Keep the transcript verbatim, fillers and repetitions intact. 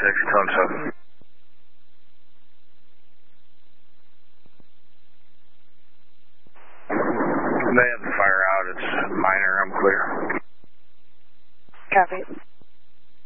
six, tone seven. They have the fire out. It's minor. I'm clear. Copy.